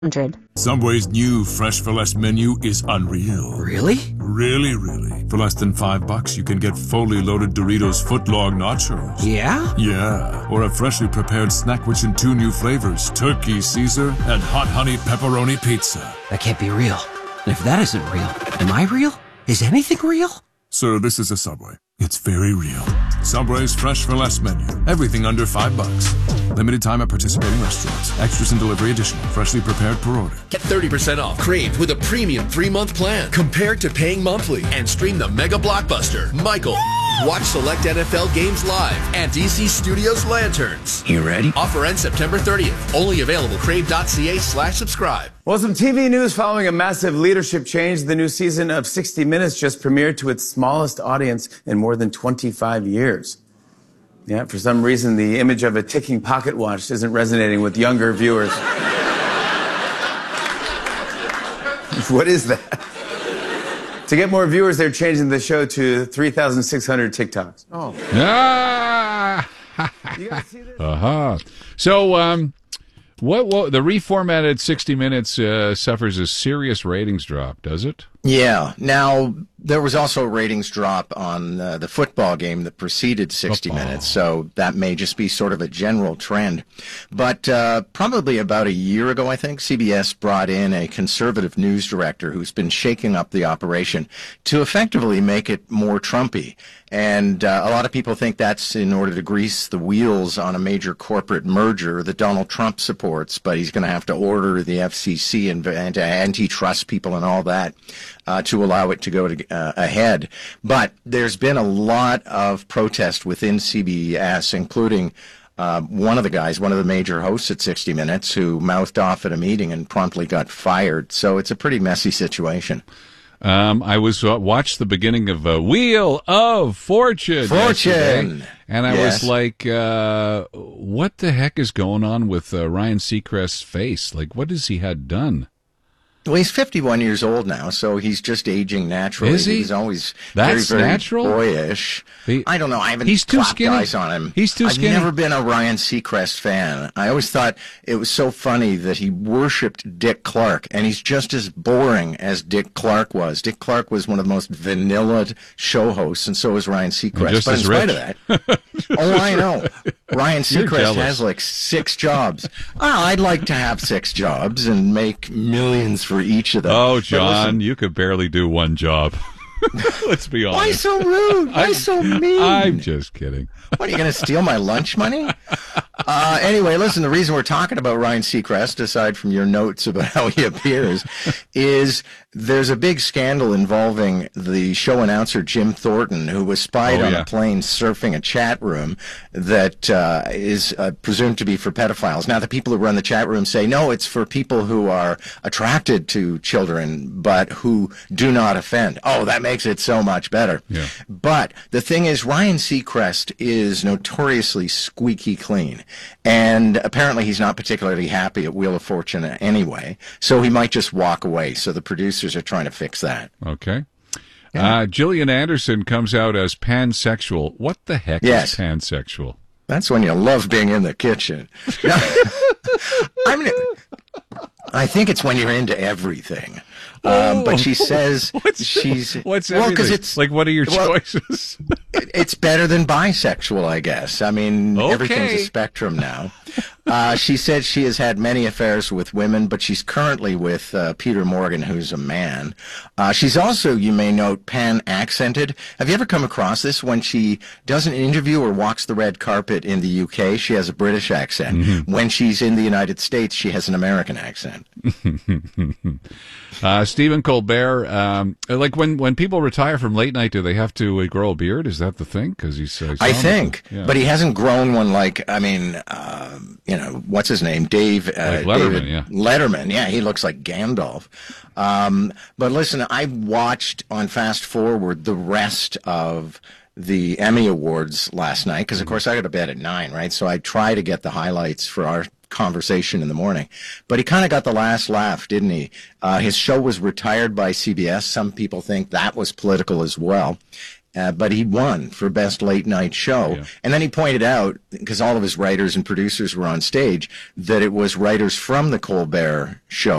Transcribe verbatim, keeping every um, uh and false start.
Subway's new Fresh for Less menu is unreal. Really? Really, really. For less than five bucks, you can get fully loaded Doritos footlong nachos. Yeah? Yeah. Or a freshly prepared snack which in two new flavors, turkey Caesar and hot honey pepperoni pizza. That can't be real. And if that isn't real, am I real? Is anything real? Sir, this is a Subway. It's very real. Subway's Fresh for Less menu. Everything under five bucks. Limited time at participating restaurants. Extras and delivery additional. Freshly prepared per order. Get thirty percent off Crave with a premium three-month plan compared to paying monthly, and stream the mega blockbuster, Michael. Watch select N F L games live and D C Studios Lanterns. You ready? Offer ends September thirtieth. Only available crave.ca slash subscribe. Well, some T V news following a massive leadership change. The new season of sixty minutes just premiered to its smallest audience in more than twenty-five years. Yeah, for some reason, the image of a ticking pocket watch isn't resonating with younger viewers. What is that? To get more viewers, they're changing the show to three thousand six hundred TikToks. Oh. Ah! You guys see this? Uh-huh. So, um, what, what the reformatted sixty minutes uh, suffers a serious ratings drop, does it? Yeah. Now, there was also a ratings drop on uh, the football game that preceded sixty Football. minutes, so that may just be sort of a general trend. But uh, probably about a year ago, I think, C B S brought in a conservative news director who's been shaking up the operation to effectively make it more Trumpy. And uh, a lot of people think that's in order to grease the wheels on a major corporate merger that Donald Trump supports, but he's going to have to order the F C C and, and antitrust people and all that uh, to allow it to go to, uh, ahead. But there's been a lot of protest within C B S, including uh, one of the guys, one of the major hosts at sixty minutes, who mouthed off at a meeting and promptly got fired. So it's a pretty messy situation. Um, I was uh, watched the beginning of uh, Wheel of Fortune. Fortune! yesterday, and I Yes. was like, uh, what the heck is going on with uh, Ryan Seacrest's face? Like, what has he had done? Well, he's fifty-one years old now, so he's just aging naturally. Is he? He's always That's very, very natural? boyish. He- I don't know. I haven't He's too clapped skinny? eyes on him. He's too I've skinny? never been a Ryan Seacrest fan. I always thought it was so funny that he worshipped Dick Clark, and he's just as boring as Dick Clark was. Dick Clark was one of the most vanilla show hosts, and so was Ryan Seacrest. just But in as spite rich. of that, oh, I know. Ryan You're Seacrest jealous. has like six jobs. Well, I'd like to have six jobs and make millions for each of them. Oh, But John, listen, you could barely do one job. Let's be honest. why so rude? Why so mean? I'm just kidding. What, are you going to steal my lunch money? Uh, anyway, listen, the reason we're talking about Ryan Seacrest, aside from your notes about how he appears, is there's a big scandal involving the show announcer Jim Thornton, who was spied Oh, on yeah. a plane surfing a chat room that uh, is uh, presumed to be for pedophiles. Now, the people who run the chat room say, no, it's for people who are attracted to children, but who do not offend. Oh, that makes it so much better. Yeah. But the thing is, Ryan Seacrest is notoriously squeaky clean. And apparently he's not particularly happy at Wheel of Fortune anyway. So he might just walk away. So the producers are trying to fix that. Okay. Uh, Gillian Anderson comes out as pansexual. What the heck Yes. is pansexual? That's when you love being in the kitchen. I mean, I think it's when you're into everything. Um, but she says What's, she's what's well, everything? 'cause it's like, what are your well, choices? it- it's better than bisexual, I guess. I mean, Okay. everything's a spectrum now. Uh, she said she has had many affairs with women, but she's currently with uh, Peter Morgan, who's a man. Uh, she's also, you may note, pan-accented. Have you ever come across this? When she does an interview or walks the red carpet in the U K, she has a British accent. Mm-hmm. When she's in the United States, she has an American accent. Uh, Stephen Colbert, um, like when, when people retire from late night, do they have to uh, grow a beard? Is that the thing? Because he's, uh, I sounded- think, yeah. but he hasn't grown one like, I mean, uh, you know, what's his name? Dave, uh, Like Letterman, David yeah. Letterman. Yeah, he looks like Gandalf. Um, but listen, I watched on Fast Forward the rest of the Emmy Awards last night because, of course, I go to bed at nine, right? So I try to get the highlights for our conversation in the morning. But he kind of got the last laugh, didn't he? Uh, his show was retired by C B S. Some people think that was political as well. Uh, but he won for Best Late Night Show. Yeah. And then he pointed out, because all of his writers and producers were on stage, that it was writers from the Colbert Show